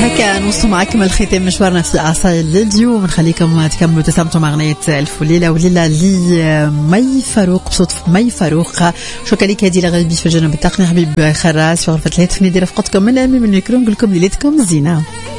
هكا نوصل معكم الختام مشوارنا في أعصال اليوم. نخليكم تكملوا تستمتعوا مع أغنية ألف وليلة وليلة لمي فاروق بصوت مي فاروق. شكرا لك هذه الغالبية في الجانب التقني حبيب خراس في غرفة الهاتف ندير رفقتكم من أمام الميكرو نقول لكم ليلتكم زينة.